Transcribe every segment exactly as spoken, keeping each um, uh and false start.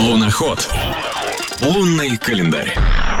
Луноход. Лунный календарь.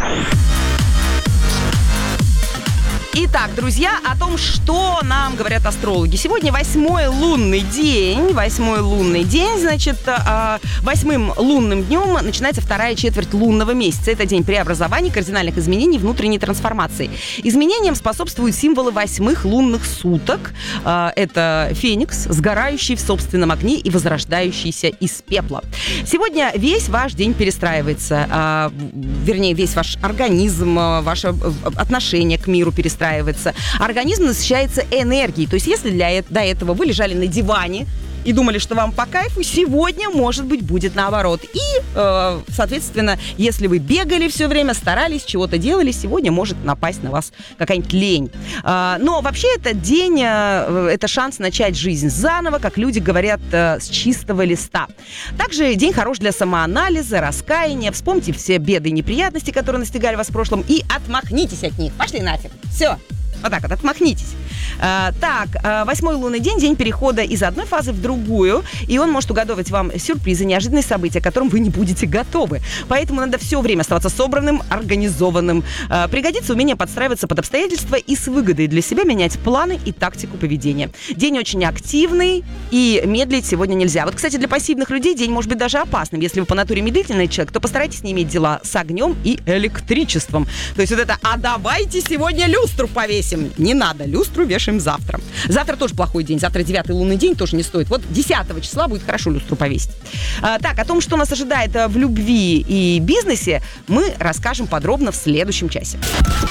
Итак, друзья, о том, что нам говорят астрологи. Сегодня восьмой лунный день. Восьмой лунный день, значит, восьмым лунным днем начинается вторая четверть лунного месяца. Это день преобразований, кардинальных изменений, внутренней трансформации. Изменениям способствуют символы восьмых лунных суток. Это феникс, сгорающий в собственном огне и возрождающийся из пепла. Сегодня весь ваш день перестраивается. Вернее, весь ваш организм, ваше отношение к миру перестраивается. Организм насыщается энергией. То есть, если для, до этого вы лежали на диване и думали, что вам по кайфу, сегодня, может быть, будет наоборот. И, э, соответственно, если вы бегали все время, старались, чего-то делали, сегодня может напасть на вас какая-нибудь лень. Э, но вообще этот день, э, это шанс начать жизнь заново, как люди говорят, э, с чистого листа. Также день хорош для самоанализа, раскаяния. Вспомните все беды и неприятности, которые настигали вас в прошлом, и отмахнитесь от них. Пошли нафиг. Все. Вот так вот, отмахнитесь. А, так, восьмой лунный день, день перехода из одной фазы в другую, и он может угадывать вам сюрпризы, неожиданные события, к которым вы не будете готовы. Поэтому надо все время оставаться собранным, организованным. А, пригодится умение подстраиваться под обстоятельства и с выгодой для себя менять планы и тактику поведения. День очень активный, и медлить сегодня нельзя. Вот, кстати, для пассивных людей день может быть даже опасным. Если вы по натуре медлительный человек, то постарайтесь не иметь дела с огнем и электричеством. То есть вот это «а давайте сегодня люстру повесим». Не надо, люстру вешаем завтра. Завтра тоже плохой день, завтра девятый лунный день, тоже не стоит. Вот десятого числа будет хорошо люстру повесить. А, так, о том, что нас ожидает в любви и бизнесе, мы расскажем подробно в следующем часе.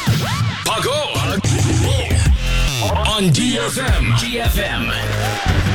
Погода! On ди эф эм. ди эф эм.